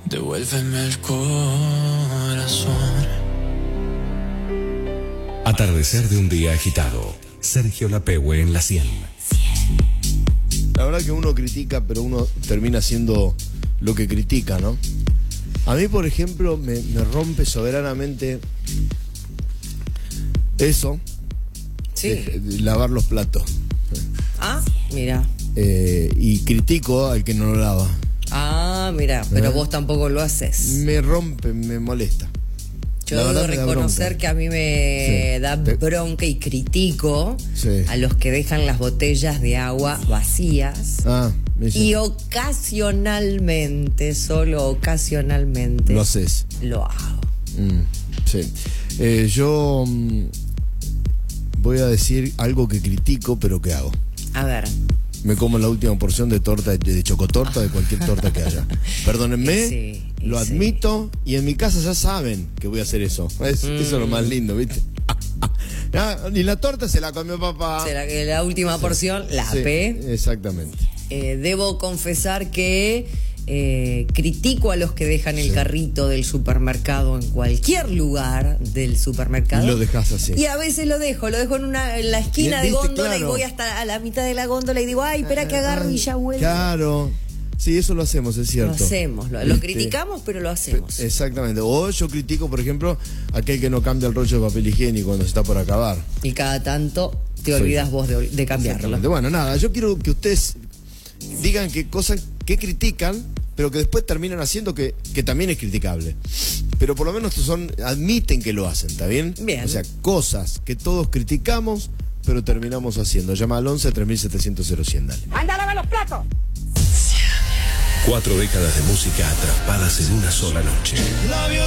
Devuélveme el corazón. Atardecer de un día agitado. Sergio Lapehue en la 100. La verdad que uno critica, pero uno termina haciendo lo que critica, ¿no? A mí, por ejemplo, me rompe soberanamente eso. Sí. De lavar los platos. Ah, mira. Y critico al que no lo lava. Ah, mira, pero vos tampoco lo haces. Me rompe, me molesta. Yo debo reconocer que a mí me da bronca y critico a los que dejan las botellas de agua vacías. Y ocasionalmente, solo ocasionalmente, lo haces. Lo hago. Sí. Yo voy a decir algo que critico, pero que hago. A ver. Me como la última porción de torta, de chocotorta, de cualquier torta que haya. Perdónenme, lo admito, y en mi casa ya saben que voy a hacer eso. Eso es lo más lindo, ¿viste? Y la torta se la comió papá. La última porción, la P. Exactamente. Debo confesar que critico a los que dejan el carrito del supermercado en cualquier lugar del supermercado. Y lo dejas así. Y a veces lo dejo en la esquina de góndola, y voy hasta a la mitad de la góndola y digo, ay, espera que agarro y ya vuelvo. Claro. Sí, eso lo hacemos, es cierto. Lo hacemos, lo criticamos, pero lo hacemos. Exactamente. O yo critico, por ejemplo, aquel que no cambia el rollo de papel higiénico cuando se está por acabar. Y cada tanto te olvidas vos de cambiarlo. Bueno, nada, yo quiero que ustedes digan qué cosas que critican, pero que después terminan haciendo que también es criticable. Pero por lo menos admiten que lo hacen, ¿está bien? Bien. O sea, cosas que todos criticamos, pero terminamos haciendo. Llama al 11 3700 0100, dale. ¡Anda a lavar los platos! 4 décadas de música atrapadas en una sola noche.